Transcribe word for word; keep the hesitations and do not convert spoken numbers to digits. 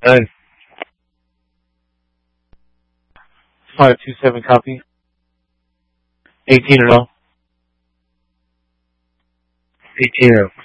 Nine. Five two seven copy. Eighteen and all. Eighteen and